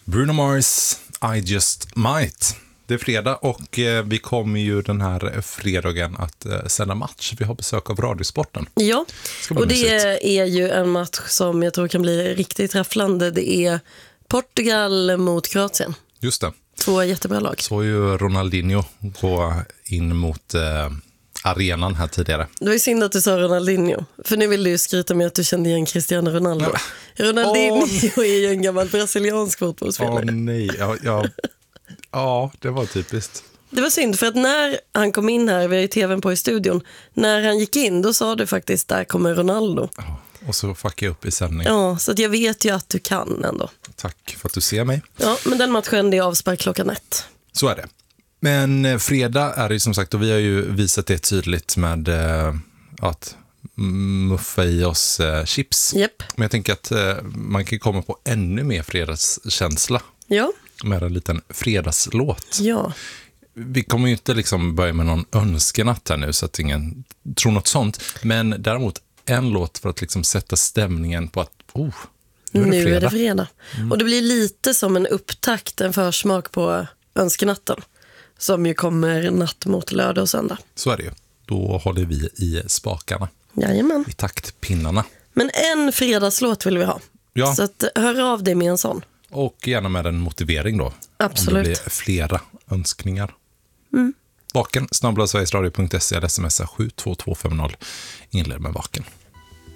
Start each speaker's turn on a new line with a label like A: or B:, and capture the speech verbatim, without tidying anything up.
A: Bruno Mars, I just might. Det är fredag och eh, vi kommer ju den här fredagen att eh, sända match. Vi har besök av Radiosporten.
B: Ja, och det mysigt. Är ju en match som jag tror kan bli riktigt rafflande. Det är Portugal mot Kroatien.
A: Just det.
B: Två jättebra lag.
A: Så ju Ronaldinho gå in mot eh, arenan här tidigare.
B: Det var ju synd att du sa Ronaldinho. För nu vill du ju skryta med att du kände igen Cristiano Ronaldo. Ja. Ronaldinho oh. är ju en gammal brasiliansk fotbollsspelare.
A: Åh oh, nej, ja, ja. ja, det var typiskt.
B: Det var synd för att när han kom in här, vi har ju tvn på i studion, när han gick in då sa du faktiskt, där kommer Ronaldo.
A: Oh, och så fuckade jag upp i sändningen.
B: Ja, så att jag vet ju att du kan ändå.
A: Tack för att du ser mig.
B: Ja, men den matchen det är avspark klockan ett.
A: Så är det. Men fredag är det som sagt, och vi har ju visat det tydligt med eh, att muffa i oss eh, chips.
B: Yep.
A: Men jag tänker att eh, man kan komma på ännu mer fredagskänsla.
B: Ja.
A: Med en liten fredagslåt.
B: Ja.
A: Vi kommer ju inte liksom börja med någon önskenatt här nu så att ingen tror något sånt. Men däremot en låt för att liksom sätta stämningen på att oh, nu är det
B: nu
A: fredag.
B: Är det fredag.
A: Mm.
B: Och det blir lite som en upptakt, en försmak på önskenatten. Som ju kommer natt mot lördag och söndag.
A: Så är det ju. Då håller vi i spakarna.
B: Jajamän.
A: I taktpinnarna.
B: Men en fredagslåt vill vi ha.
A: Ja.
B: Så att, hör av dig med en sån.
A: Och gärna med en motivering då.
B: Absolut.
A: Om det blir flera önskningar.
B: Mm.
A: Vaken, snabbla sverigesradio punkt se eller smsa sju två två fem noll. Inled med vaken.